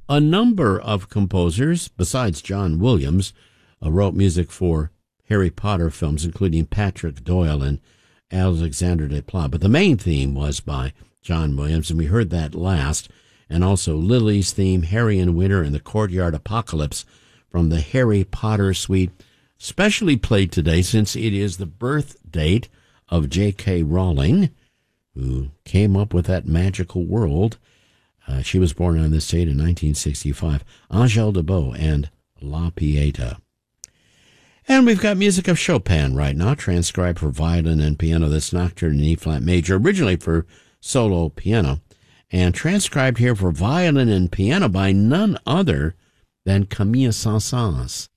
A number of composers, besides John Williams, wrote music for Harry Potter films, including Patrick Doyle and Alexander Desplat. But the main theme was by John Williams, and we heard that last. And also Lily's theme, Harry and Winter and the Courtyard Apocalypse from the Harry Potter suite, specially played today since it is the birth date of J.K. Rowling, who came up with that magical world. She was born on this date in 1965. Angèle Debout and La Pieta. And we've got music of Chopin right now, transcribed for violin and piano. This Nocturne in E-flat major, originally for solo piano, and transcribed here for violin and piano by none other than Camille Saint-Saëns.